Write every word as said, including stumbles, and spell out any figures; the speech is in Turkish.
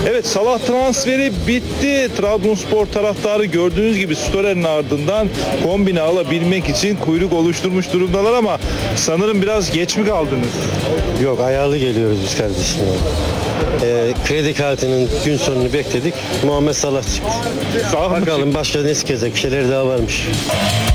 Evet, Salah transferi bitti. Trabzonspor taraftarı gördüğünüz gibi story'nin ardından kombine alabilmek için kuyruk oluşturmuş durumdalar ama sanırım biraz geç mi kaldınız? Yok, ayarlı geliyoruz biz kardeşim. Ee, kredi kartının gün sonunu bekledik. Muhammed Salah çıktı. Salah mı Bakalım başka ne çıkacak, bir şeyler daha varmış.